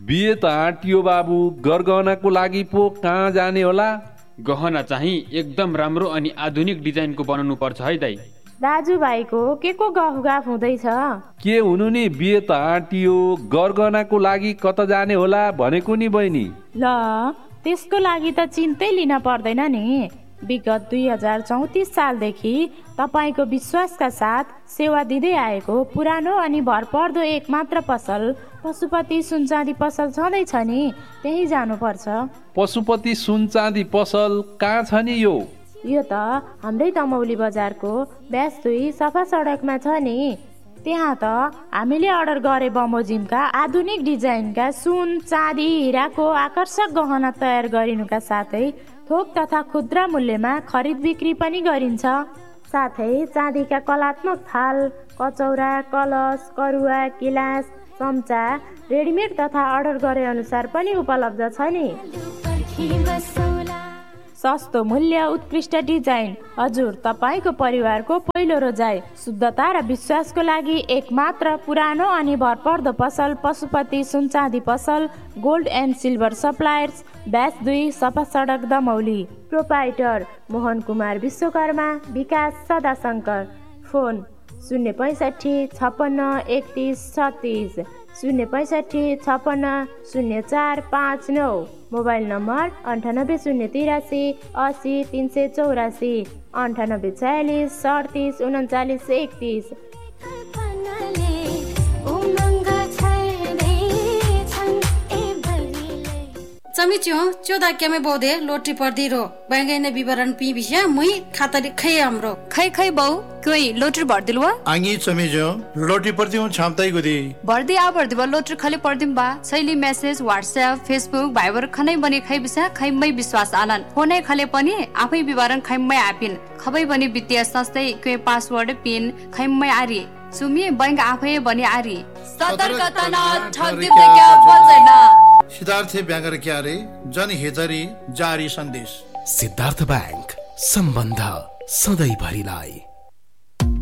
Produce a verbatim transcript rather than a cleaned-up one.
बिहे त आँटियो बाबु, गरगहनाको लागि पो कहाँ जाने होला? गहना चाहिँ एकदम राम्रो अनि आधुनिक डिजाइनको बनाउनु पर्छ है दाइ। दाजुभाइको के को गफगाफ हुँदैछ? के हुनु नि, बिहे त आँटियो, गरगहनाको लागि कता जाने होला भनेको नि बहिनी। ल त्यसको लागि त चिन्तै लिन पर्दैन नि। विगत दुई हजार चौतिस सालदेखि तपाईँको विश्वासका साथ सेवा दिँदै आएको पुरानो अनि भरपर्दो एक मात्र पसल पशुपति सुन चाँदी पसल छँदैछ नि, त्यही जानुपर्छ। पशुपति सुन चाँदी पसल कहाँ छ नि यो? यो त हाम्रै दमौली बजारको ब्यास दुई सफा सडकमा छ नि। त्यहाँ त हामीले अर्डर गरे बमोजिमका आधुनिक डिजाइनका सुन चाँदी हिराको आकर्षक गहना तयार गरिनुका साथै थोक तथा खुद्रा मूल्यमा खरिद बिक्री पनि गरिन्छ। साथै चाँदीका कलात्मक थाल, कचौरा, कलश, करुवा, गिलास, चम्चा रेडिमेड तथा अर्डर गरे अनुसार पनि उपलब्ध छ नि। सस्तो मूल्य, उत्कृष्ट डिजाइन, हजुर तपाईको परिवारको पहिलो रोजाइ। शुद्धता र विश्वासको लागि एक मात्र पुरानो अनि भरपर्दो पसल पशुपति सुन चाँदी पसल, gold and silver suppliers, bash दुई सफा सडक दमौली। प्रोपाइटर मोहन कुमार विश्वकर्मा, विकास सदाशङ्कर। फोन शून्य पैँसठी छप्पन्न एकतिस छत्तिस, शून्य पैँसठी छप्पन्न शून्य चार पाँच नौ। मोबाइल नम्बर अन्ठानब्बे शून्य तिरासी असी तिन सय चौरासी, अन्ठानब्बे छयालिस सडतिस उन्चालिस एकतिस। चमिच्यो चौदह के में बोधे लोटरी पर्दी रो बैंगे ने विवरण पी बिया मुई खाता खै हाम्रो खै खै बहु कोई लोटरी भर्दिलवा आंगी चमिच्यो लोटरी पर्दी हूं छामताई गुदी भर्दी आ भर्दी बा लोटरी खाली पर्दिम बा शैली मेसेज व्हाट्सएप फेसबुक भाइबर खनै बने खै बिसा खै मै विश्वास आलन फोनै खले पनि आफै विवरण खै मै आपिन खबै बने वित्तीय संस्थै के पासवर्ड पिन खै मै आरी सुमी बैंक आफै बने आरी सतर्कता न ठग्दी क्या बचैन। सिद्धार्थ ब्याङ्कर क्यारे जनहितरी जारी सन्देश। सिद्धार्थ बैंक, सम्बन्ध सधैँ भरिलाई।